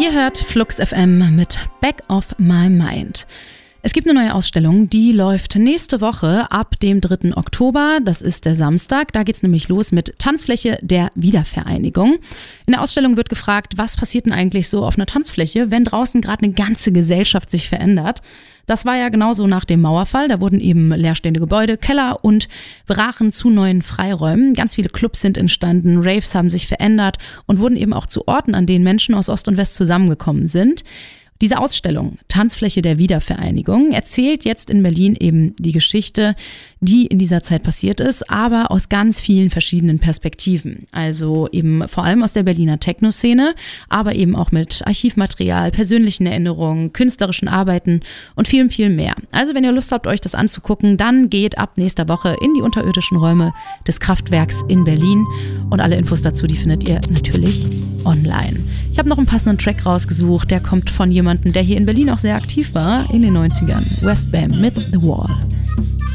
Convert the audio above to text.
Ihr hört Flux FM mit Back of My Mind. Es gibt eine neue Ausstellung, die läuft nächste Woche ab dem 3. Oktober. Das ist der Samstag. Da geht es nämlich los mit Tanzfläche der Wiedervereinigung. In der Ausstellung wird gefragt, was passiert denn eigentlich so auf einer Tanzfläche, wenn draußen gerade eine ganze Gesellschaft sich verändert. Das war ja genauso nach dem Mauerfall. Da wurden eben leerstehende Gebäude, Keller und brachen zu neuen Freiräumen. Ganz viele Clubs sind entstanden, Raves haben sich verändert und wurden eben auch zu Orten, an denen Menschen aus Ost und West zusammengekommen sind. Diese Ausstellung, Tanzfläche der Wiedervereinigung, erzählt jetzt in Berlin eben die Geschichte, die in dieser Zeit passiert ist, aber aus ganz vielen verschiedenen Perspektiven. Also eben vor allem aus der Berliner Techno-Szene, aber eben auch mit Archivmaterial, persönlichen Erinnerungen, künstlerischen Arbeiten und vielem, viel mehr. Also wenn ihr Lust habt, euch das anzugucken, dann geht ab nächster Woche in die unterirdischen Räume des Kraftwerks in Berlin. Und alle Infos dazu, die findet ihr natürlich online. Ich habe noch einen passenden Track rausgesucht, der kommt von jemandem, der hier in Berlin auch sehr aktiv war in den 90ern. Westbam mit The Wall.